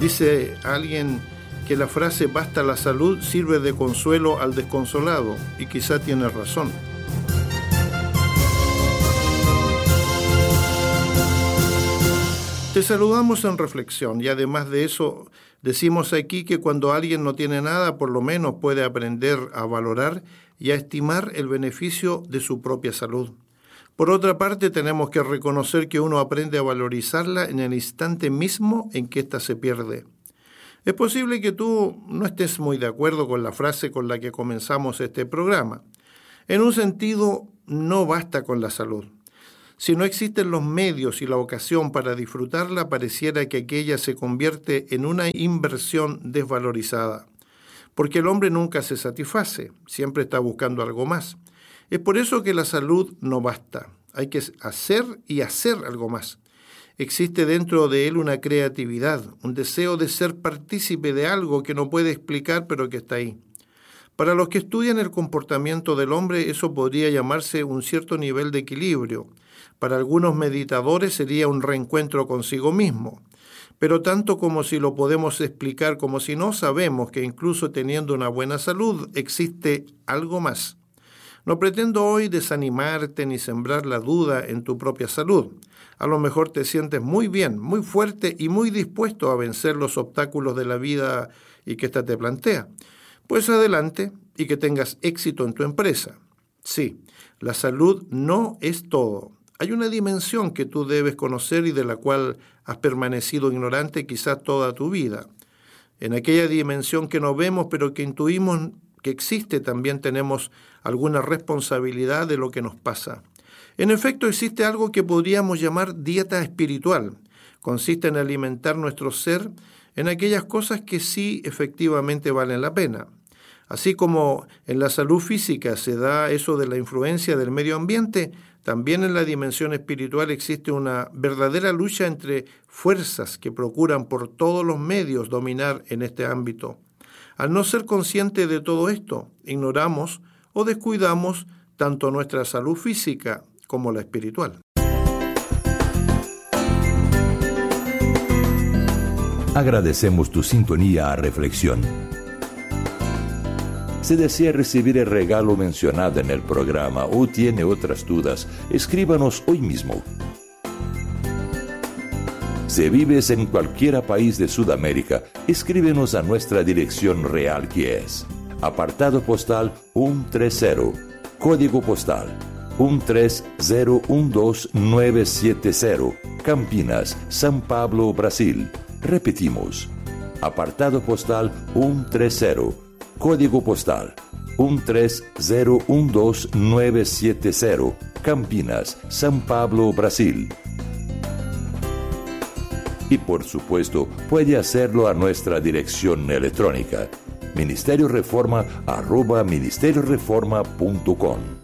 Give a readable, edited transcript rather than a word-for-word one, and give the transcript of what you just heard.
Dice alguien que la frase "basta la salud" sirve de consuelo al desconsolado, y quizá tiene razón. Te saludamos en reflexión, y además de eso decimos aquí que cuando alguien no tiene nada, por lo menos puede aprender a valorar y a estimar el beneficio de su propia salud. Por otra parte, tenemos que reconocer que uno aprende a valorizarla en el instante mismo en que ésta se pierde. Es posible que tú no estés muy de acuerdo con la frase con la que comenzamos este programa. En un sentido, no basta con la salud. Si no existen los medios y la ocasión para disfrutarla, pareciera que aquella se convierte en una inversión desvalorizada. Porque el hombre nunca se satisface, siempre está buscando algo más. Es por eso que la salud no basta. Hay que hacer y hacer algo más. Existe dentro de él una creatividad, un deseo de ser partícipe de algo que no puede explicar, pero que está ahí. Para los que estudian el comportamiento del hombre, eso podría llamarse un cierto nivel de equilibrio. Para algunos meditadores sería un reencuentro consigo mismo. Pero tanto como si lo podemos explicar como si no, sabemos que incluso teniendo una buena salud existe algo más. No pretendo hoy desanimarte ni sembrar la duda en tu propia salud. A lo mejor te sientes muy bien, muy fuerte y muy dispuesto a vencer los obstáculos de la vida y que ésta te plantea. Pues adelante y que tengas éxito en tu empresa. Sí, la salud no es todo. Hay una dimensión que tú debes conocer y de la cual has permanecido ignorante quizás toda tu vida. En aquella dimensión que no vemos pero que intuimos que existe, también tenemos alguna responsabilidad de lo que nos pasa. En efecto, existe algo que podríamos llamar dieta espiritual. Consiste en alimentar nuestro ser en aquellas cosas que sí efectivamente valen la pena. Así como en la salud física se da eso de la influencia del medio ambiente, también en la dimensión espiritual existe una verdadera lucha entre fuerzas que procuran por todos los medios dominar en este ámbito. Al no ser consciente de todo esto, ignoramos o descuidamos tanto nuestra salud física como la espiritual. Agradecemos tu sintonía a Reflexión. Si desea recibir el regalo mencionado en el programa o tiene otras dudas, escríbanos hoy mismo. Si vives en cualquier país de Sudamérica, escríbenos a nuestra dirección real, que es apartado postal 130, código postal 13012970, Campinas, São Paulo, Brasil. Repetimos, apartado postal 130, código postal 13012970, Campinas, São Paulo, Brasil. Y por supuesto, puede hacerlo a nuestra dirección electrónica, ministerioreforma@ministerioreforma.com.